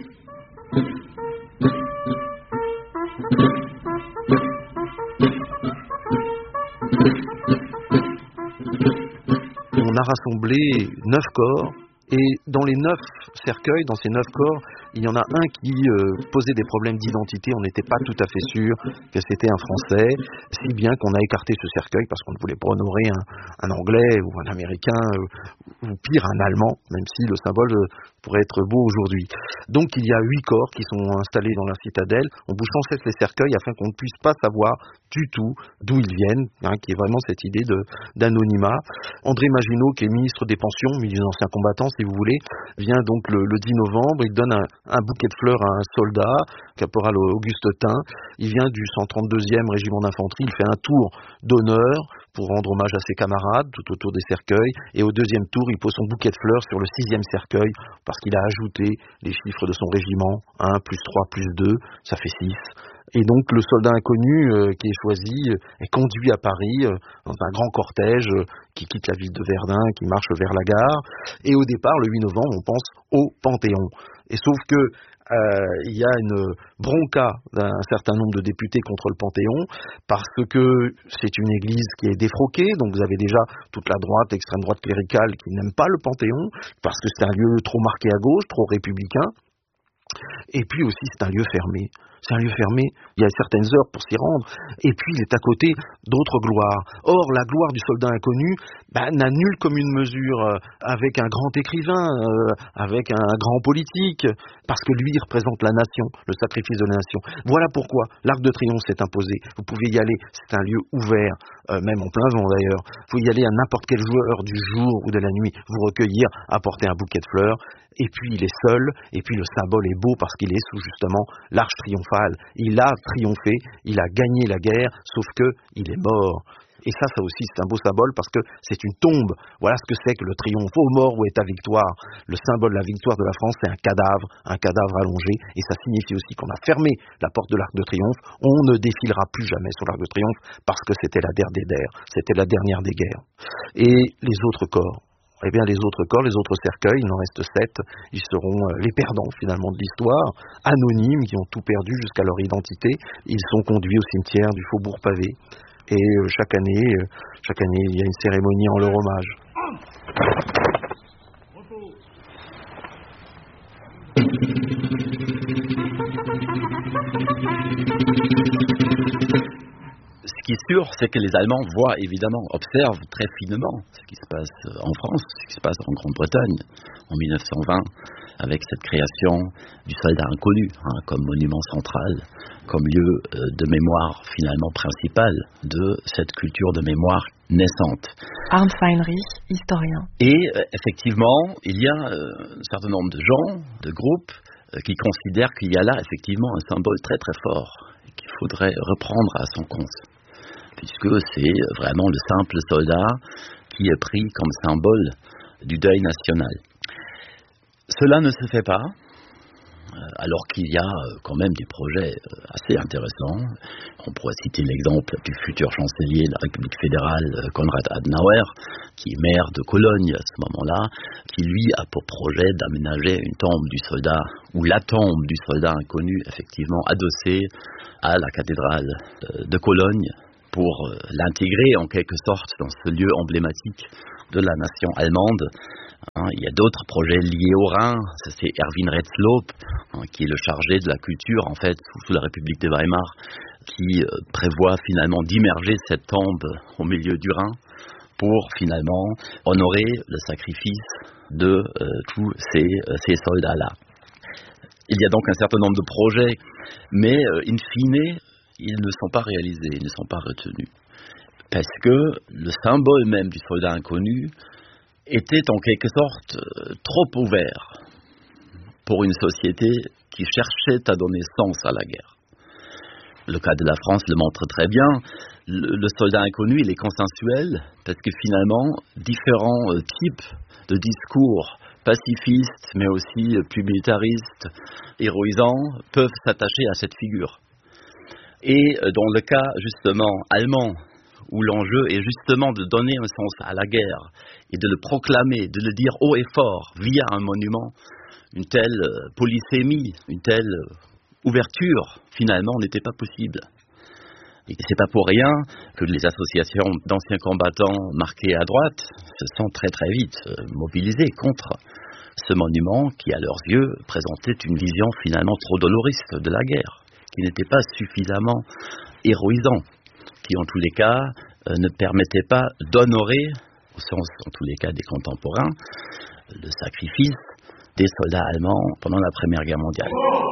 On a rassemblé 9 corps. Et dans les 9 cercueils, dans ces 9 corps, il y en a un qui posait des problèmes d'identité. On n'était pas tout à fait sûr que c'était un Français, si bien qu'on a écarté ce cercueil parce qu'on ne voulait pas honorer un Anglais ou un Américain, ou pire, un Allemand, même si le symbole pourrait être beau aujourd'hui. Donc il y a 8 corps qui sont installés dans la citadelle. On bouge sans cesse les cercueils afin qu'on ne puisse pas savoir du tout d'où ils viennent, qui est vraiment cette idée d'anonymat. André Maginot, qui est ministre des Pensions, milieu des anciens combattants, si vous voulez, vient donc le 10 novembre, il donne un bouquet de fleurs à un soldat, caporal Auguste Tain. Il vient du 132e régiment d'infanterie, il fait un tour d'honneur pour rendre hommage à ses camarades tout autour des cercueils, et au 2e tour, il pose son bouquet de fleurs sur le 6e cercueil parce qu'il a ajouté les chiffres de son régiment, 1 + 3 + 2, ça fait 6. Et donc le soldat inconnu qui est choisi est conduit à Paris dans un grand cortège qui quitte la ville de Verdun, qui marche vers la gare. Et au départ, le 8 novembre, on pense au Panthéon. Et sauf que il y a une bronca d'un certain nombre de députés contre le Panthéon parce que c'est une église qui est défroquée, donc vous avez déjà toute la droite, l'extrême droite cléricale qui n'aime pas le Panthéon parce que c'est un lieu trop marqué à gauche, trop républicain. Et puis aussi c'est un lieu fermé. C'est un lieu fermé, il y a certaines heures pour s'y rendre, et puis il est à côté d'autres gloires. Or, la gloire du soldat inconnu n'a nulle commune mesure avec un grand écrivain, avec un grand politique, parce que lui, il représente la nation, le sacrifice de la nation. Voilà pourquoi l'Arc de Triomphe s'est imposé. Vous pouvez y aller, c'est un lieu ouvert, même en plein vent d'ailleurs. Vous pouvez y aller à n'importe quelle heure du jour ou de la nuit, vous recueillir, apporter un bouquet de fleurs, et puis il est seul, et puis le symbole est beau parce qu'il est sous justement l'arche triomphale. Il a triomphé, il a gagné la guerre, sauf que il est mort. Et ça aussi, c'est un beau symbole parce que c'est une tombe. Voilà ce que c'est que le triomphe. Ô mort, où est ta victoire? Le symbole de la victoire de la France, c'est un cadavre allongé. Et ça signifie aussi qu'on a fermé la porte de l'Arc de Triomphe. On ne défilera plus jamais sur l'Arc de Triomphe parce que c'était la dernière, c'était la dernière des guerres. Et les autres corps? Eh bien, les autres corps, les autres cercueils, il en reste 7, ils seront les perdants finalement de l'histoire, anonymes, qui ont tout perdu jusqu'à leur identité. Ils sont conduits au cimetière du Faubourg Pavé. Et chaque année, il y a une cérémonie en leur hommage. Ce qui est sûr, c'est que les Allemands voient évidemment, observent très finement ce qui se passe en France, ce qui se passe en Grande-Bretagne en 1920. avec cette création du soldat inconnu, comme monument central, comme lieu de mémoire finalement principal de cette culture de mémoire naissante. Arndt Heinrich, historien. Et effectivement, il y a un certain nombre de gens, de groupes, qui considèrent qu'il y a là effectivement un symbole très très fort qu'il faudrait reprendre à son compte, puisque c'est vraiment le simple soldat qui est pris comme symbole du deuil national. Cela ne se fait pas, alors qu'il y a quand même des projets assez intéressants. On pourrait citer l'exemple du futur chancelier de la République fédérale, Konrad Adenauer, qui est maire de Cologne à ce moment-là, qui lui a pour projet d'aménager une tombe du soldat, ou la tombe du soldat inconnu, effectivement adossée à la cathédrale de Cologne, pour l'intégrer en quelque sorte dans ce lieu emblématique de la nation allemande. Il y a d'autres projets liés au Rhin. C'est Erwin Retzlob, qui est le chargé de la culture en fait sous la République de Weimar, qui prévoit finalement d'immerger cette tombe au milieu du Rhin pour finalement honorer le sacrifice de tous ces soldats-là. Il y a donc un certain nombre de projets, mais in fine, ils ne sont pas réalisés, ils ne sont pas retenus. Parce que le symbole même du soldat inconnu était en quelque sorte trop ouvert pour une société qui cherchait à donner sens à la guerre. Le cas de la France le montre très bien. Le soldat inconnu, il est consensuel parce que finalement, différents types de discours pacifistes, mais aussi plus militaristes, héroïsants, peuvent s'attacher à cette figure. Et dans le cas justement allemand, où l'enjeu est justement de donner un sens à la guerre et de le proclamer, de le dire haut et fort via un monument, une telle polysémie, une telle ouverture, finalement, n'était pas possible. Et c'est pas pour rien que les associations d'anciens combattants marqués à droite se sont très très vite mobilisées contre ce monument qui, à leurs yeux, présentait une vision finalement trop doloriste de la guerre, qui n'était pas suffisamment héroïsant, qui en tous les cas ne permettait pas d'honorer, au sens en tous les cas des contemporains, le sacrifice des soldats allemands pendant la Première Guerre mondiale.